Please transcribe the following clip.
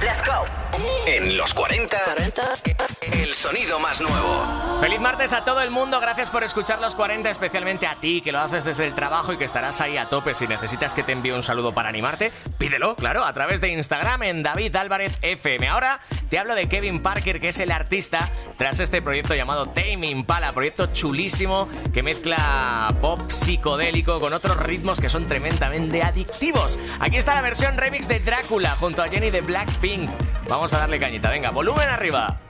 Let's go. En los 40, el sonido más nuevo. Feliz martes a todo el mundo, gracias por escuchar los 40, especialmente a ti que lo haces desde el trabajo y que estarás ahí a tope. Si necesitas que te envíe un saludo para animarte, pídelo, claro, a través de Instagram en David Álvarez FM. Ahora te hablo de Kevin Parker, que es el artista tras este proyecto llamado Tame Impala, proyecto chulísimo que mezcla pop psicodélico con otros ritmos que son tremendamente adictivos. Aquí está la versión remix de Drácula junto a Jenny de Blackpink. Vamos a darle cañita, venga, volumen arriba.